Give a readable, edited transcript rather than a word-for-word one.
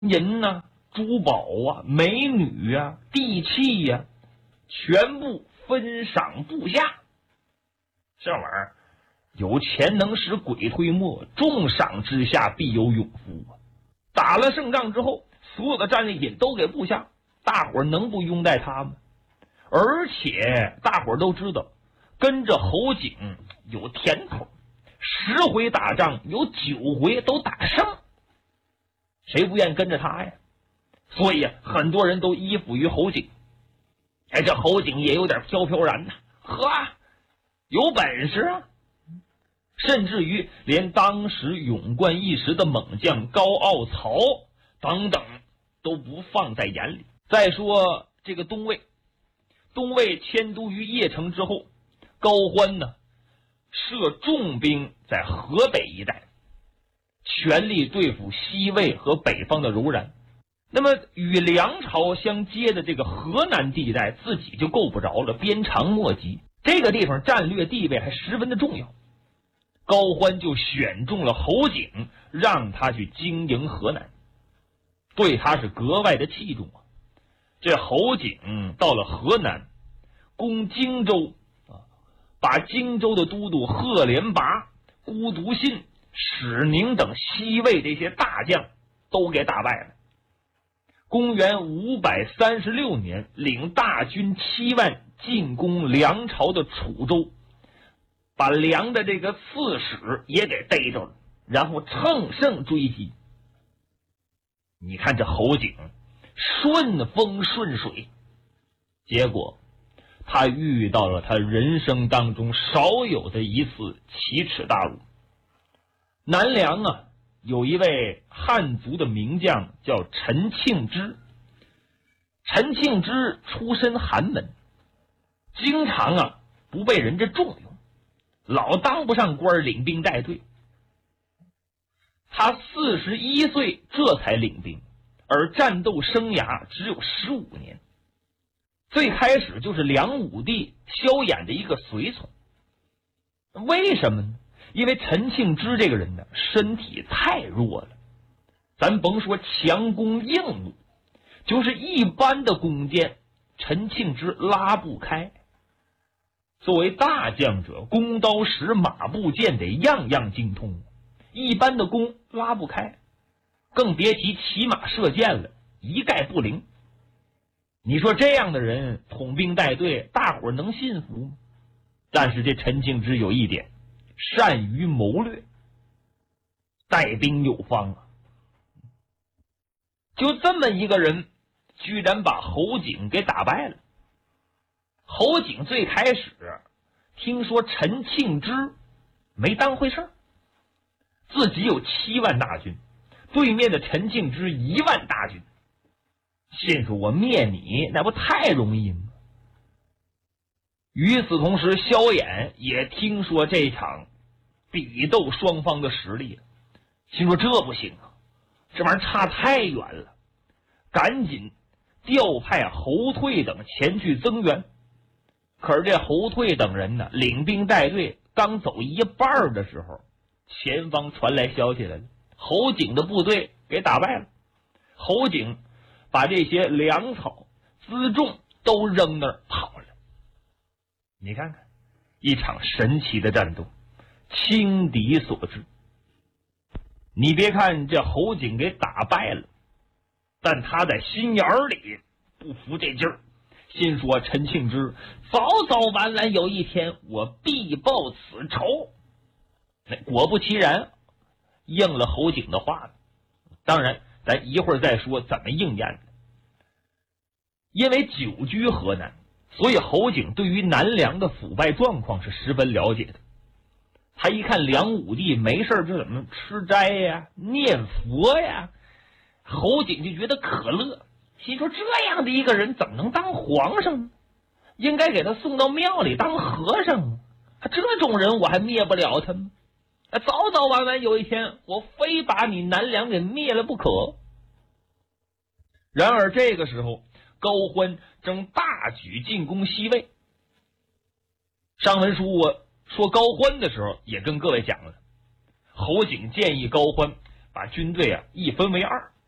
银呐、珠宝啊、美女啊、地契呀、全部分赏部下。这玩意儿有钱能使鬼推磨，重赏之下必有勇夫啊！打了胜仗之后，所有的战利品都给部下，大伙儿能不拥戴他吗？而且大伙儿都知道，跟着侯景有甜头，10回打仗有9回都打胜，谁不愿跟着他呀？所以很多人都依附于侯景。哎，这侯景也有点飘飘然呐，有本事啊！甚至于连当时勇冠一时的猛将高傲曹等等都不放在眼里。再说这个东魏迁都于邺城之后，高欢呢设重兵在河北一带，全力对付西魏和北方的柔然。那么与梁朝相接的这个河南地带自己就够不着了，鞭长莫及，这个地方战略地位还十分的重要。高欢就选中了侯景，让他去经营河南，对他是格外的器重啊。这侯景到了河南，攻荆州把荆州的都督贺连拔、孤独信、史宁等西魏这些大将都给打败了。公元536年，领大军7万进攻梁朝的楚州，把梁的这个刺史也给逮着了，然后乘胜追击。你看这侯景顺风顺水，结果他遇到了他人生当中少有的一次奇耻大辱。南梁有一位汉族的名将叫陈庆之。陈庆之出身寒门，经常不被人家重用，老当不上官，领兵带队。他41岁这才领兵，而战斗生涯只有15年。最开始就是梁武帝萧衍的一个随从。为什么呢？因为陈庆之这个人呢，身体太弱了，咱甭说强弓硬弩，就是一般的弓箭，陈庆之拉不开。作为大将者，弓刀石马步箭得样样精通，一般的弓拉不开，更别提骑马射箭了，一概不灵。你说这样的人统兵带队，大伙儿能信服吗？但是这陈庆之有一点，善于谋略，带兵有方啊。就这么一个人，居然把侯景给打败了。侯景最开始听说陈庆之没当回事，自己有7万大军，对面的陈庆之1万大军，心说我灭你那不太容易吗？与此同时，萧衍也听说这场比斗双方的实力了，心说这不行啊，这玩意儿差太远了，赶紧调派侯退等前去增援。可是这侯退等人呢，领兵带队刚走一半的时候，前方传来消息来了，侯景的部队给打败了。侯景把这些粮草辎重都扔那儿跑了。你看看，一场神奇的战斗，轻敌所致。你别看这侯景给打败了，但他在心眼里不服这劲儿，心说陈庆之早早晚晚有一天我必报此仇。果不其然，应了侯景的话了。当然咱一会儿再说怎么应验的。因为久居河南，所以侯景对于南梁的腐败状况是十分了解的。他一看梁武帝没事就怎么吃斋呀、念佛呀，侯景就觉得可乐，心说这样的一个人怎么能当皇上呢？应该给他送到庙里当和尚，这种人我还灭不了他吗？早早晚晚有一天我非把你南梁给灭了不可。然而这个时候，高欢正大举进攻西魏。上文书说高欢的时候也跟各位讲了，侯景建议高欢把军队一分为2，